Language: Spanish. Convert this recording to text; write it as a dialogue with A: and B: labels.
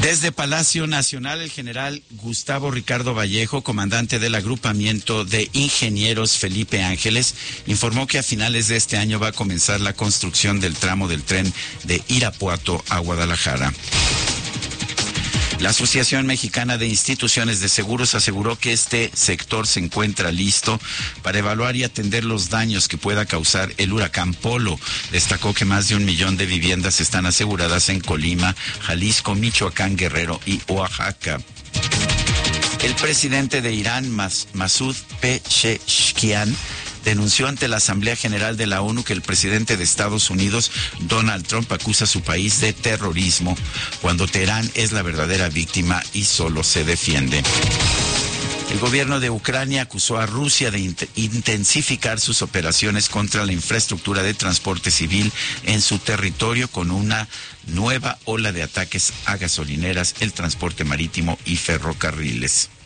A: Desde Palacio Nacional, el general Gustavo Ricardo Vallejo, comandante del agrupamiento de ingenieros Felipe Ángeles, informó que a finales de este año va a comenzar la construcción del tramo del tren de Irapuato a Guadalajara. La Asociación Mexicana de Instituciones de Seguros aseguró que este sector se encuentra listo para evaluar y atender los daños que pueda causar el huracán Polo. Destacó que más de 1 millón de viviendas están aseguradas en Colima, Jalisco, Michoacán, Guerrero y Oaxaca. El presidente de Irán, Masoud Pezeshkian, denunció ante la Asamblea General de la ONU que el presidente de Estados Unidos, Donald Trump, acusa a su país de terrorismo, cuando Teherán es la verdadera víctima y solo se defiende. El gobierno de Ucrania acusó a Rusia de intensificar sus operaciones contra la infraestructura de transporte civil en su territorio con una nueva ola de ataques a gasolineras, el transporte marítimo y ferrocarriles.